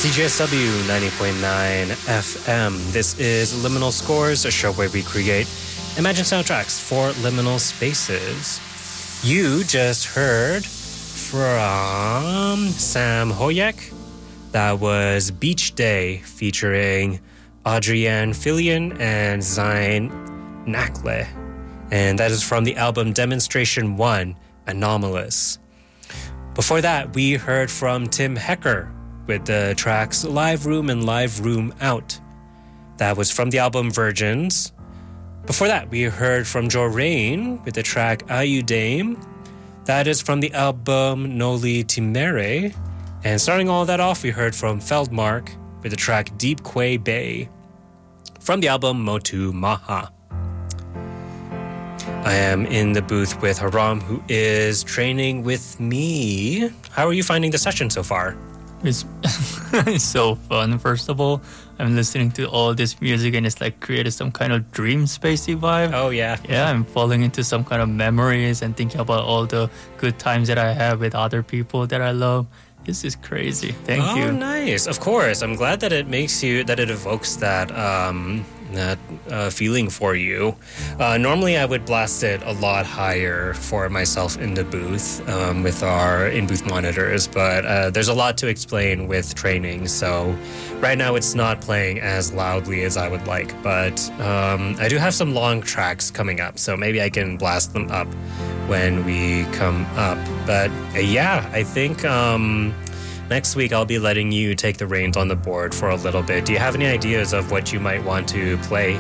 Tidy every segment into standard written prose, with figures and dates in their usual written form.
CJSW 90.9 FM. This is Liminal Scores, a show where we create imagined soundtracks for liminal spaces. You just heard from Sam Hoyek. That was Beach Day featuring Adrienne Fillion and Zayn Nakle. And that is from the album Demonstration 1, Anomalous. Before that, we heard from Tim Hecker with the tracks Live Room and Live Room Out. That was from the album Virgins. Before that, we heard from Jorain with the track Ayu Dame. That is from the album Noli Timere. And starting all that off, we heard from Feldmark with the track Deep Quay Bay from the album Motu Maha. I am in the booth with Haram, who is training with me. How are you finding the session so far? It's so fun. First of all, I'm listening to all this music and it's like created some kind of dream spacey vibe. Oh, yeah. Yeah, I'm falling into some kind of memories and thinking about all the good times that I have with other people that I love. This is crazy. Thank you. Oh, nice. Of course. I'm glad that it makes you, that it evokes that feeling for you. Normally, I would blast it a lot higher for myself in the booth with our in-booth monitors, but there's a lot to explain with training, so right now it's not playing as loudly as I would like, but I do have some long tracks coming up, so maybe I can blast them up when we come up. But yeah, I think next week I'll be letting you take the reins on the board for a little bit. Do you have any ideas of what you might want to play?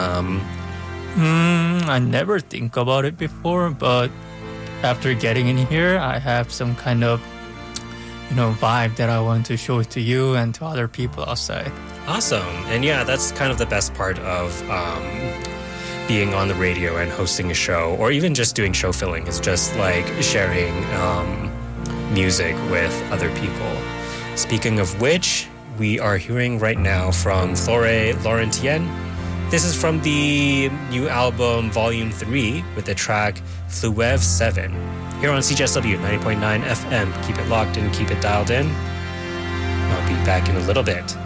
I never think about it before, but after getting in here, I have some kind of, vibe that I want to show to you and to other people outside. Awesome. And yeah, that's kind of the best part of being on the radio and hosting a show, or even just doing show filling. It's just like sharing music with other people. Speaking of which, we are hearing right now from Flore Laurentien. This is from the new album Volume 3 with the track Fluev 7. Here on CJSW 90.9 FM. Keep it locked and keep it dialed in. I'll be back in a little bit.